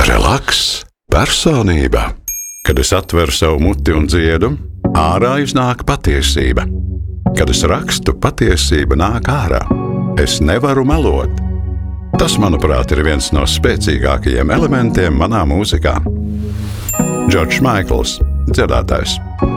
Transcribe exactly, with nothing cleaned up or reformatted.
relaks, personība. Kad es atveru savu muti un dziedu, ārā iznāk patiesība. Kad es rakstu, patiesība nāk ārā. Es nevaru melot. Tas, manuprāt, ir viens no spēcīgākajiem elementiem manā mūzikā. Džordžs Maikls, dziedātājs.